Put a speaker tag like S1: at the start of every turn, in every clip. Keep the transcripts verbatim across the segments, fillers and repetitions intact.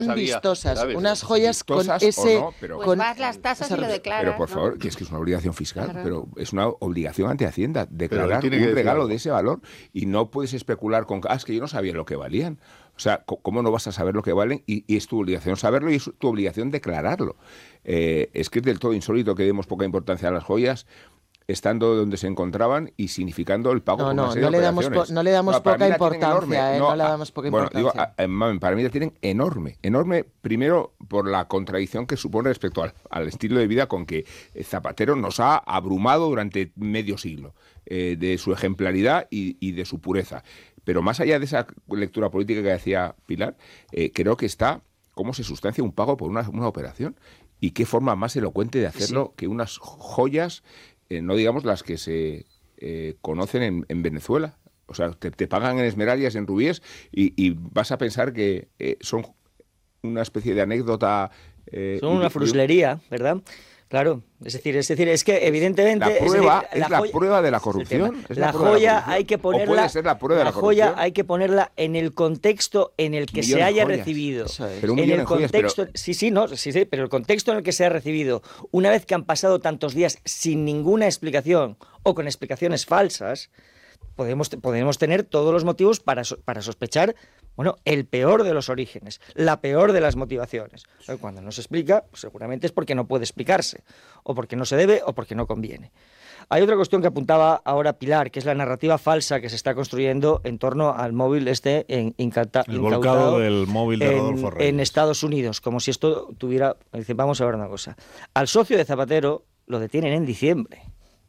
S1: sabía,
S2: vistosas,
S1: ¿sabes?
S2: unas joyas
S3: Vistosas
S2: con ese...
S3: o no, pero-
S4: Pues
S2: con
S4: vas las tasas y lo declaras.
S3: Pero por
S4: ¿no?
S3: favor, que es que es una obligación fiscal,
S4: Claro.
S3: pero es una obligación ante Hacienda declarar
S1: tiene que
S3: un
S1: decir
S3: regalo
S1: algo.
S3: de ese valor y no puedes especular con, ah, es que yo no sabía lo que valían. O sea, ¿cómo no vas a saber lo que valen? Y, y es tu obligación saberlo y es tu obligación declararlo. Eh, es que es del todo insólito que demos poca importancia a las joyas, estando donde se encontraban y significando el pago
S2: No,
S3: por
S2: no,
S3: una serie
S2: no
S3: de
S2: le damos
S3: operaciones.
S2: po- no le damos
S3: para
S2: poca
S3: mí la tienen
S2: importancia,
S3: enorme.
S2: ¿eh? No le damos poca
S3: bueno, digo,
S2: importancia.
S3: a- mamen, para mí la tienen enorme, enorme, primero por la contradicción que supone respecto al, al estilo de vida con que Zapatero nos ha abrumado durante medio siglo, eh, de su ejemplaridad y, y de su pureza. Pero más allá de esa lectura política que decía Pilar, eh, creo que está cómo se sustancia un pago por una, una operación y qué forma más elocuente de hacerlo
S2: Sí.
S3: que unas joyas, eh, no digamos las que se eh, conocen en, en Venezuela. O sea, te, te pagan en esmeraldas, en rubíes y, y vas a pensar que eh, son una especie de anécdota. Eh,
S5: Son una
S3: y-
S5: fruslería, ¿verdad? Claro, es decir, es decir, es que evidentemente...
S3: La prueba
S5: es, decir,
S3: es la
S5: joya-
S3: prueba de la
S5: es el
S3: corrupción.
S5: tema.
S3: Es
S5: La,
S3: la prueba de la
S5: joya
S3: corrupción.
S5: hay que ponerla...
S3: O puede ser la prueba de la
S5: joya
S3: corrupción.
S5: hay que ponerla en el contexto en el que
S3: Un
S5: se
S3: millón de
S5: haya
S3: joyas.
S5: recibido.
S2: Eso es.
S3: Pero un
S5: en
S3: millón
S5: el
S3: de joyas, pero-
S5: contexto, sí, sí, no, sí, sí, pero el contexto en el que se ha recibido, una vez que han pasado tantos días sin ninguna explicación o con explicaciones falsas, podemos, podemos tener todos los motivos para, so- para sospechar, bueno, el peor de los orígenes, la peor de las motivaciones. Cuando no se explica, pues seguramente es porque no puede explicarse, o porque no se debe, o porque no conviene. Hay otra cuestión que apuntaba ahora Pilar, que es la narrativa falsa que se está construyendo en torno al móvil este en, incauta,
S6: El
S5: incautado
S6: volcado del móvil de
S5: en,
S6: Rodolfo Reyes.
S5: en Estados Unidos, como si esto tuviera... Dice, vamos a ver una cosa. Al socio de Zapatero lo detienen en diciembre.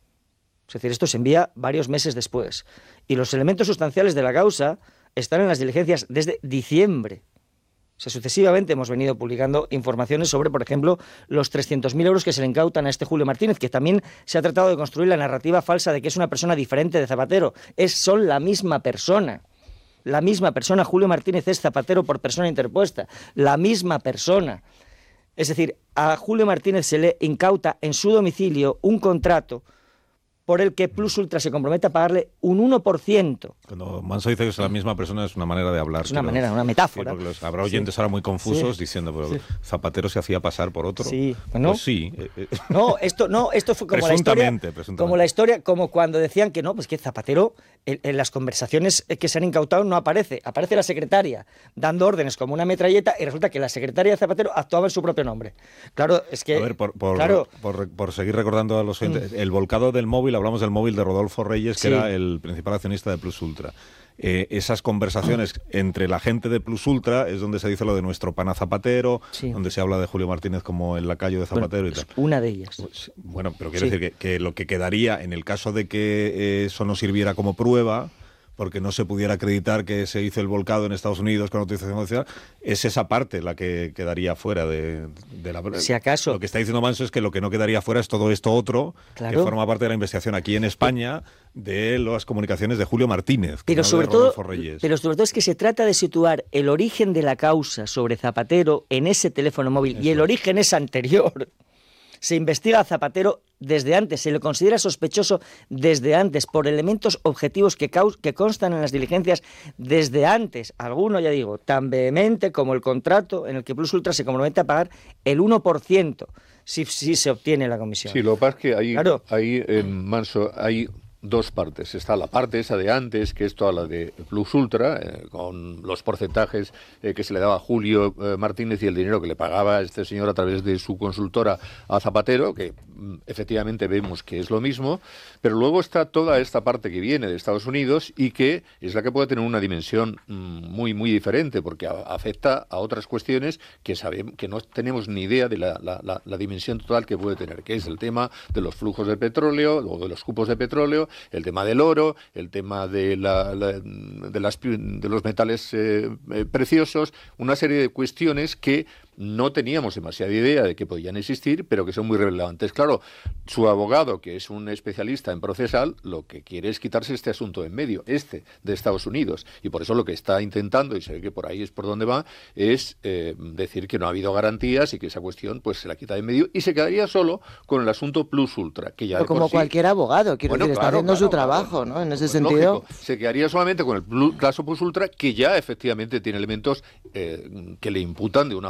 S5: Es decir, esto se envía varios meses después. Y los elementos sustanciales de la causa están en las diligencias desde diciembre. O sea, sucesivamente hemos venido publicando informaciones sobre, por ejemplo, los trescientos mil euros que se le incautan a este Julio Martínez, que también se ha tratado de construir la narrativa falsa de que es una persona diferente de Zapatero. Es, son la misma persona. La misma persona. Julio Martínez es Zapatero por persona interpuesta. La misma persona. Es decir, a Julio Martínez se le incauta en su domicilio un contrato por el que Plus Ultra se compromete a pagarle un uno por ciento.
S6: Cuando Manso dice que es la misma persona, es una manera de hablar.
S5: Es una
S6: creo.
S5: manera, una metáfora.
S6: Sí, porque los, habrá oyentes ahora muy confusos
S5: Sí.
S6: diciendo, pero
S5: Sí.
S6: Zapatero se hacía pasar por otro.
S5: Sí, bueno.
S6: Pues sí. eh, eh,
S5: No, esto no, esto fue como la historia,
S6: Presuntamente, presuntamente.
S5: como la historia, como cuando decían que no, pues que Zapatero en, en las conversaciones que se han incautado no aparece, aparece la secretaria dando órdenes como una metralleta y resulta que la secretaria de Zapatero actuaba en su propio nombre. Claro, es que
S6: A ver, por, por,
S5: claro,
S6: por, por seguir recordando a los oyentes, el volcado del móvil, hablamos del móvil de Rodolfo Reyes, que
S5: Sí.
S6: era el principal accionista de Plus Ultra. Eh, esas conversaciones entre la gente de Plus Ultra es donde se dice lo de nuestro pana Zapatero,
S5: Sí.
S6: donde se habla de Julio Martínez como el lacayo de Zapatero
S5: bueno,
S6: y
S5: es
S6: tal.
S5: una de ellas.
S6: Pues, bueno, pero quiero
S5: Sí.
S6: decir que, que lo que quedaría en el caso de que eh, eso no sirviera como prueba, porque no se pudiera acreditar que se hizo el volcado en Estados Unidos con autorización judicial, es esa parte la que quedaría fuera de, de la...
S5: Si acaso.
S6: Lo que está diciendo Manso es que lo que no quedaría fuera es todo esto otro,
S5: Claro.
S6: que forma parte de la investigación aquí en España de las comunicaciones de Julio Martínez, que
S5: Pero
S6: no
S5: sobre,
S6: de
S5: todo,
S6: Rodolfo Reyes.
S5: pero sobre todo es que se trata de situar el origen de la causa sobre Zapatero en ese teléfono móvil y el
S6: Eso.
S5: origen es anterior. Se investiga a Zapatero desde antes, se le considera sospechoso desde antes por elementos objetivos que, caus- que constan en las diligencias desde antes. Alguno, ya digo, tan vehemente como el contrato en el que Plus Ultra se compromete a pagar el uno por ciento si, si se obtiene la comisión.
S1: Sí, lo que pasa es que ahí,
S5: Claro.
S1: ahí en Manso hay dos partes. Está la parte esa de antes, que es toda la de Plus Ultra, eh, con los porcentajes eh, que se le daba a Julio eh, Martínez y el dinero que le pagaba este señor a través de su consultora a Zapatero, que mm, efectivamente vemos que es lo mismo, pero luego está toda esta parte que viene de Estados Unidos y que es la que puede tener una dimensión mm, muy, muy diferente, porque a- afecta a otras cuestiones que sabemos que no tenemos ni idea de la, la, la, la dimensión total que puede tener, que es el tema de los flujos de petróleo o de los cupos de petróleo, el tema del oro, el tema de, la, la, de, las, de los metales eh, eh, preciosos, una serie de cuestiones que no teníamos demasiada idea de que podían existir, pero que son muy relevantes. Claro, su abogado, que es un especialista en procesal, lo que quiere es quitarse este asunto de en medio, este de Estados Unidos, y por eso lo que está intentando, y se ve que por ahí es por donde va, es eh, decir que no ha habido garantías y que esa cuestión pues se la quita de en medio y se quedaría solo con el asunto Plus Ultra, que ya
S2: Pero
S1: de por
S2: como
S1: sí-
S2: cualquier abogado, quiero
S1: Bueno,
S2: decir, está
S1: claro,
S2: haciendo
S1: claro,
S2: su trabajo,
S1: claro.
S2: ¿no? En ese
S1: Pues
S2: sentido...
S1: lógico, se quedaría solamente con el plus- caso Plus Ultra, que ya efectivamente tiene elementos eh, que le imputan de una